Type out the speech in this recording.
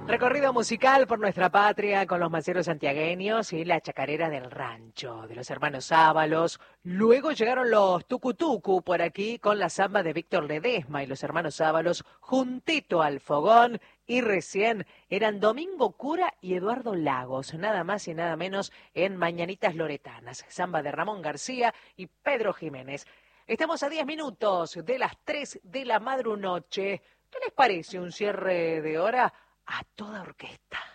Recorrido musical por nuestra patria con los maceros santiagueños y la chacarera del rancho de los hermanos Ábalos. Luego llegaron los tucutucu por aquí con la samba de Víctor Ledesma y los hermanos Ábalos juntito al fogón. Y recién eran Domingo Cura y Eduardo Lagos, nada más y nada menos en Mañanitas Loretanas. Samba de Ramón García y Pedro Jiménez. Estamos a 10 minutos de las 3 de la madrunoche. ¿Qué les parece un cierre de hora a toda orquesta?